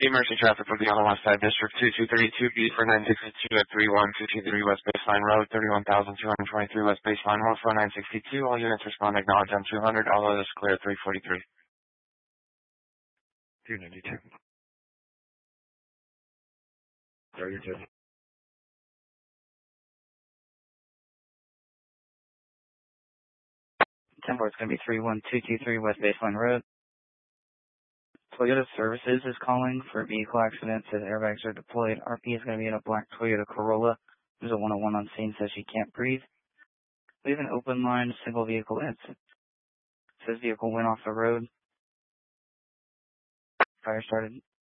Emergency traffic for the on the west side, District 2232B for 962 at 31223 West Baseline Road, 31,223 West Baseline Road, 4962. All units respond, acknowledge on 200. All others clear 343. 292. 32. Tempo, it's going to be 31223 West Baseline Road. Toyota Services is calling for a vehicle accident. Says airbags are deployed. RP is going to be in a black Toyota Corolla. There's a 101 on scene. Says she can't breathe. We have an open line, single vehicle incident. Says vehicle went off the road. Fire started.